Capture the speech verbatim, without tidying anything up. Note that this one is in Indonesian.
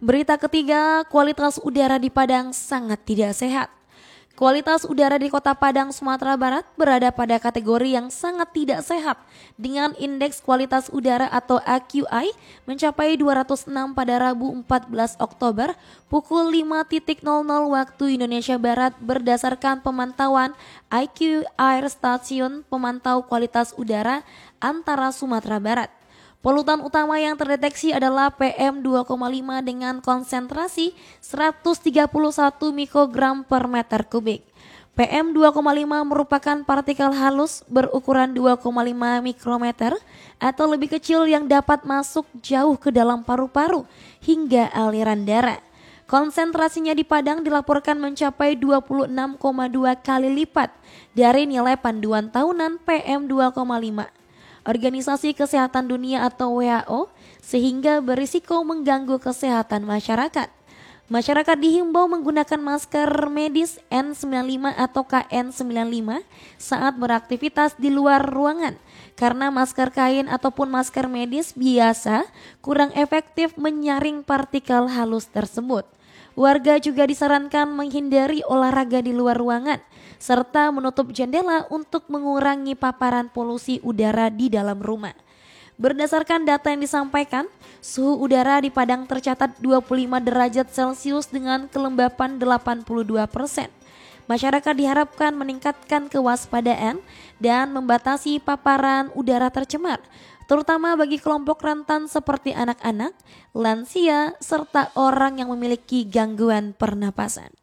Berita ketiga, kualitas udara di Padang sangat tidak sehat. Kualitas udara di Kota Padang, Sumatera Barat berada pada kategori yang sangat tidak sehat dengan indeks kualitas udara atau A Q I mencapai dua ratus enam pada Rabu empat belas Oktober pukul lima nol nol waktu Indonesia Barat berdasarkan pemantauan I Q Air Stasiun Pemantau Kualitas Udara Antara Sumatera Barat. Polutan utama yang terdeteksi adalah P M dua koma lima dengan konsentrasi seratus tiga puluh satu mikrogram per meter kubik. P M dua koma lima merupakan partikel halus berukuran dua koma lima mikrometer atau lebih kecil yang dapat masuk jauh ke dalam paru-paru hingga aliran darah. Konsentrasinya di Padang dilaporkan mencapai dua puluh enam koma dua kali lipat dari nilai panduan tahunan P M dua koma lima. Organisasi Kesehatan Dunia atau W H O sehingga berisiko mengganggu kesehatan masyarakat. Masyarakat dihimbau menggunakan masker medis N sembilan puluh lima atau K N sembilan puluh lima saat beraktivitas di luar ruangan karena masker kain ataupun masker medis biasa kurang efektif menyaring partikel halus tersebut. Warga juga disarankan menghindari olahraga di luar ruangan serta menutup jendela untuk mengurangi paparan polusi udara di dalam rumah. Berdasarkan data yang disampaikan, suhu udara di Padang tercatat dua puluh lima derajat Celcius dengan kelembapan delapan puluh dua persen. Masyarakat diharapkan meningkatkan kewaspadaan dan membatasi paparan udara tercemar, terutama bagi kelompok rentan seperti anak-anak, lansia, serta orang yang memiliki gangguan pernapasan.